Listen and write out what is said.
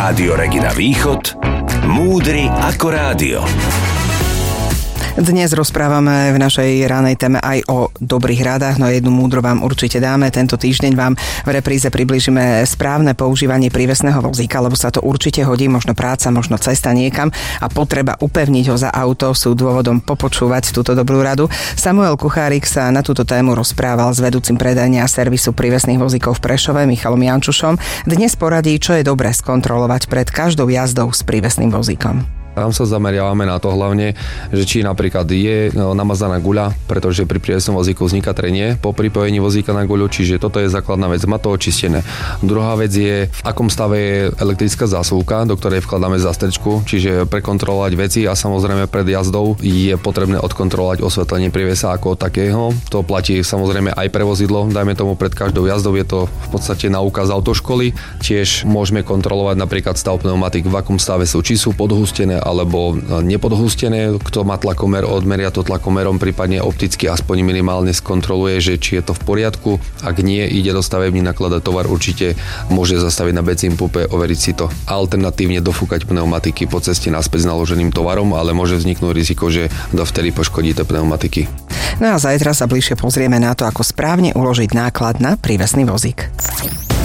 Rádio Regina Východ. Múdry ako rádio. Dnes rozprávame v našej ranej téme aj o dobrých radách, no jednu múdru vám určite dáme. Tento týždeň vám v repríze približíme správne používanie prívesného vozíka, lebo sa to určite hodí, možno práca, možno cesta niekam a potreba upevniť ho za auto sú dôvodom popočúvať túto dobrú radu. Samuel Kuchárik sa na túto tému rozprával s vedúcim predajne a servisu prívesných vozíkov v Prešove Michalom Jančušom. Dnes poradí, čo je dobré skontrolovať pred každou jazdou s prívesným vozíkom. Tam sa zameriavame na to hlavne, že či napríklad je namazaná guľa, pretože pri prívesnom vozíku vzniká trenie po pripojení vozíka na guľu, čiže toto je základná vec, má to očistené. Druhá vec je, v akom stave je elektrická zásuvka, do ktorej vkladáme zastrčku, čiže prekontrolovať veci a samozrejme pred jazdou je potrebné odkontrolovať osvetlenie prívesa ako takého. To platí samozrejme aj pre vozidlo, dajme tomu pred každou jazdou, je to v podstate náuka z autoškoly. Tiež môžeme kontrolovať napríklad stav pneumatik, v akom stave sú, či sú podhustené alebo nepodhustené. Kto má tlakomer, odmeria to tlakomerom, prípadne opticky aspoň minimálne skontroluje, že či je to v poriadku. Ak nie, ide do stavební, naklada tovar, určite môže zastaviť na benzín pumpe, overiť si to. Alternatívne dofúkať pneumatiky po ceste naspäť s naloženým tovarom, ale môže vzniknúť riziko, že dovtedy poškodíte pneumatiky. No a zajtra sa bližšie pozrieme na to, ako správne uložiť náklad na prívesný vozík.